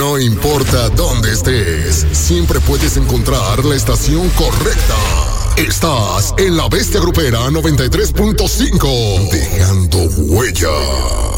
No importa dónde estés, siempre puedes encontrar la estación correcta. Estás en La Bestia Grupera 93.5, dejando huella.